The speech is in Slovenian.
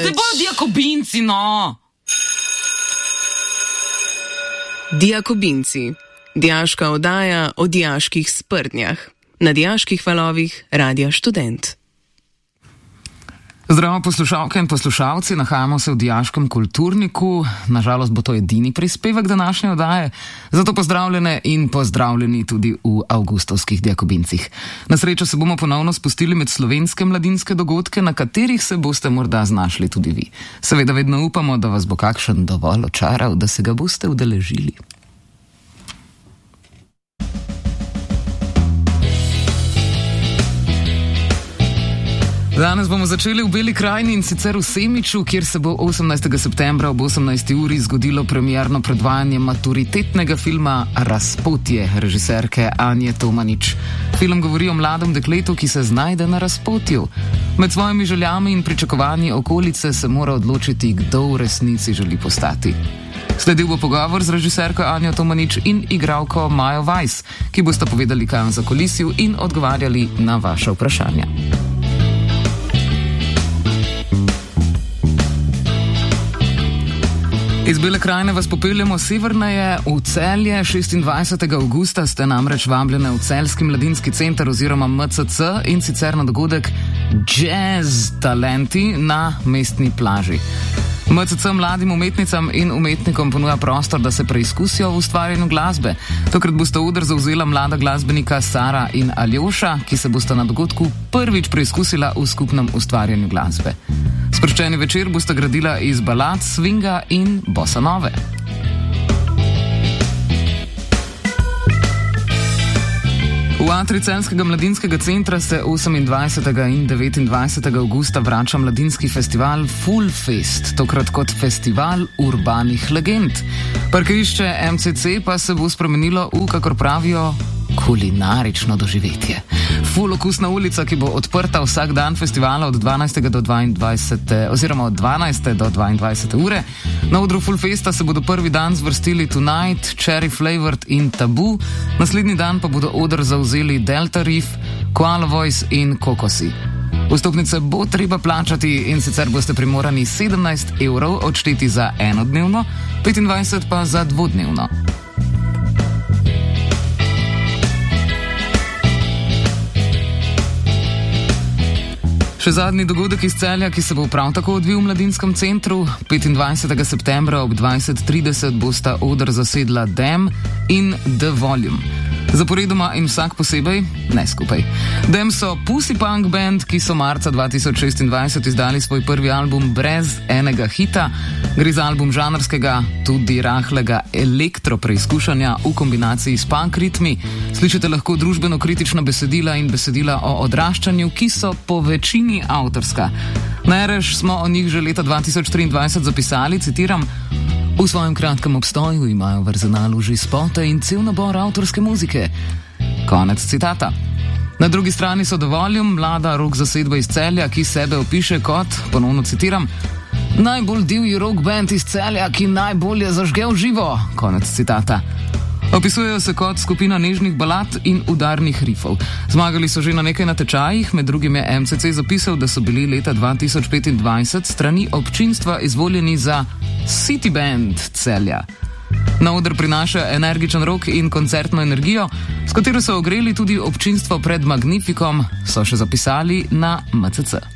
Zdaj bodo diakobinci, no! Diakobinci. Dijaška oddaja o dijaških sprdnjah. Na dijaških valovih Radia Študent. Zdravo poslušalke in poslušalci, nahajamo se v dijaškem kulturniku. Nažalost bo to edini prispevek današnje oddaje, zato pozdravljene in pozdravljeni tudi v avgustovskih diakobincih. Na srečo se bomo ponovno spustili med slovenske mladinske dogodke, na katerih se boste morda znašli tudi vi. Seveda vedno upamo, da vas bo kakšen dovolj očaral, da se ga boste udeležili. Danes bomo začeli v Beli krajini in sicer v Semiču, kjer se bo 18. septembra ob 18. uri zgodilo premierno predvajanje maturitetnega filma Razpotje režiserke Anje Tomanič. Film govori o mladem dekletu, ki se znajde na razpotju. Med svojimi željami in pričakovanji okolice se mora odločiti, kdo v resnici želi postati. Sledil bo pogovor z režiserko Anjo Tomanič in igralko Majo Vajs, ki bosta povedali kaj o zakulisju in odgovarjali na vaše vprašanja. Iz Bele krajine vas popeljemo severneje v Celje. 26. avgusta ste namreč vabljene v Celjski mladinski center oziroma MCC in sicer na dogodek Jazz Talenti na mestni plaži. MCC mladim umetnicam in umetnikom ponuja prostor, da se preizkusijo v ustvarjanju glasbe. Tokrat bosta oder zavzela mlada glasbenika Sara in Aljoša, ki se bosta na dogodku prvič preizkusila v skupnem ustvarjanju glasbe. Sproščeni večer bosta gradila iz balad, swinga in bossa nove. V atri Celjskega mladinskega centra se 28. in 29. avgusta vrača mladinski festival Full Fest, tokrat kot festival urbanih legend. Parkirišče MCC pa se bo spremenilo v, kakor pravijo, kulinarično doživetje. Full okusna ulica, ki bo odprta vsak dan festivala od 12. do 22. oziroma od 12. do 22. ure. Na odru Full Festa se bodo prvi dan zvrstili Tonight, Cherry Flavored in Tabu, naslednji dan pa bodo oder zavzeli Delta Reef, Koala Voice in Kokosi. Vstopnice bo treba plačati in sicer boste primorani 17 evrov odšteti za enodnevno, 25 pa za dvodnevno. Še zadnji dogodek iz Celja, ki se bo prav tako odvil v mladinskem centru. 25. septembra ob 20:30 bosta oder zasedla Dem in The Volume. Zaporedoma in vsak posebej, ne skupaj. Dem so Pussy Punk Band, ki so marca 2026 izdali svoj prvi album brez enega hita. Gre za album žanrskega, tudi rahlega elektropreizkušanja v kombinaciji s punk ritmi. Slišite lahko družbeno-kritična besedila in besedila o odraščanju, ki so po večini avtorska. Najrež smo o njih že leta 2023 zapisali, citiram: v svojem kratkem obstoju imajo v arzenalu že spote in cel nabor avtorske muzike. Konec citata. Na drugi strani so The Volume, mlada rock zasedba iz Celja, ki sebe opiše kot, ponovno citiram, najbolj divji rock band iz Celja, ki najbolje zažge v živo. Konec citata. Opisujejo se kot skupina nežnih balad in udarnih rifov. Zmagali so že na nekaj natečajih, med drugim je MCC zapisal, da so bili leta 2025 strani občinstva izvoljeni za City Band Celja. Na oder prinaša energičen rock in koncertno energijo, s katero so ogreli tudi občinstvo pred Magnifikom, so še zapisali na MCC.